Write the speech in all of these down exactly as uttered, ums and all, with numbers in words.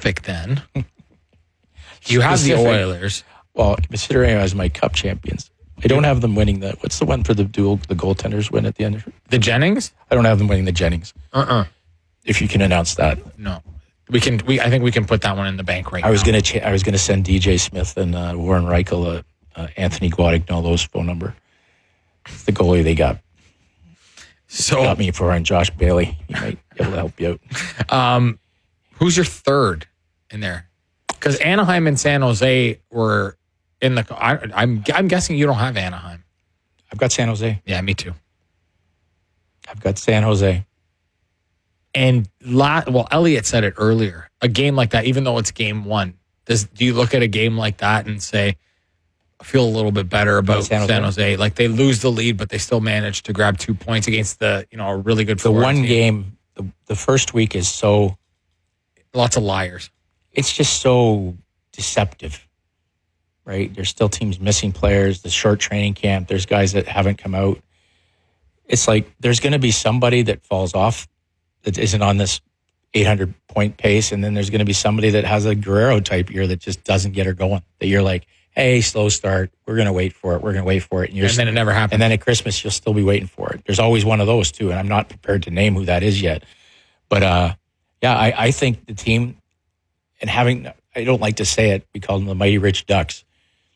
Pacific then. You have Pacific. the Oilers. Well, considering as my cup champions, I don't have them winning the. What's the one for the dual? The goaltenders win at the end. The Jennings? I don't have them winning the Jennings. Uh-uh. If you can announce that, no, we can. We I think we can put that one in the bank right I was now. gonna. Cha- I was gonna send D J Smith and uh, Warren Reichel uh, uh, Anthony Guadagnolo's phone number. It's the goalie they got. So got me for, and Josh Bailey. He might be able to help you out. Um, who's your third in there? Because Anaheim and San Jose were in the. I, I'm I'm guessing you don't have Anaheim. I've got San Jose. Yeah, me too. I've got San Jose. And la- well, Elliot said it earlier. A game like that, even though it's game one, does do you look at a game like that and say, I feel a little bit better about San Jose. San Jose? Like they lose the lead, but they still manage to grab two points against the you know a really good. The one team. game, the, the first week is so. Lots of liars. It's just so deceptive, right? There's still teams missing players. The short training camp. There's guys that haven't come out. It's like there's going to be somebody that falls off that isn't on this eight hundred point pace, and then there's going to be somebody that has a Guerrero type year that just doesn't get her going. That you're like, hey, slow start. We're going to wait for it. We're going to wait for it. And, you're and then it never happens. And then at Christmas, you'll still be waiting for it. There's always one of those too, and I'm not prepared to name who that is yet. But uh, yeah, I, I think the team, and having, I don't like to say it, we call them the Mighty Rich Ducks,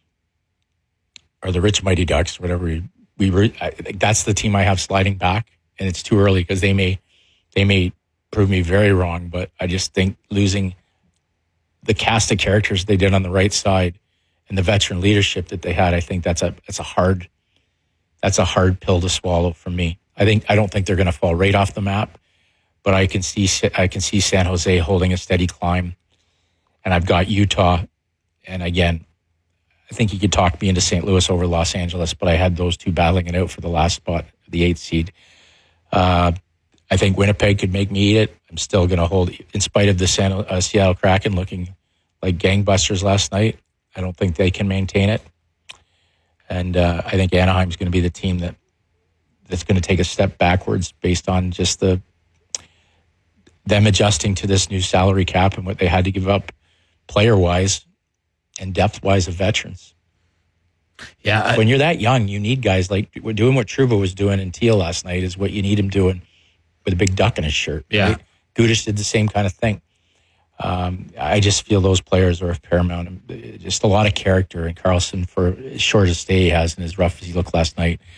or the Rich Mighty Ducks, whatever we, we were. I think that's the team I have sliding back, and it's too early because they may, they may prove me very wrong. But I just think losing the cast of characters they did on the right side and the veteran leadership that they had, I think that's a that's a hard that's a hard pill to swallow for me. I think I don't think they're going to fall right off the map, but I can see I can see San Jose holding a steady climb, and I've got Utah, and again, I think you could talk me into Saint Louis over Los Angeles, but I had those two battling it out for the last spot, the eighth seed. Uh, I think Winnipeg could make me eat it. I'm still going to hold, in spite of the San, uh, Seattle Kraken looking like gangbusters last night. I don't think they can maintain it. And uh, I think Anaheim's going to be the team that that's going to take a step backwards based on just the them adjusting to this new salary cap and what they had to give up player-wise and depth-wise of veterans. Yeah, I, when you're that young, you need guys like doing what Trouba was doing in Teal last night is what you need him doing with a big duck in his shirt. Yeah, right? Gudas did the same kind of thing. Um, I just feel those players are of paramount. Just a lot of character, and Karlsson, for as short a stay he has and as rough as he looked last night,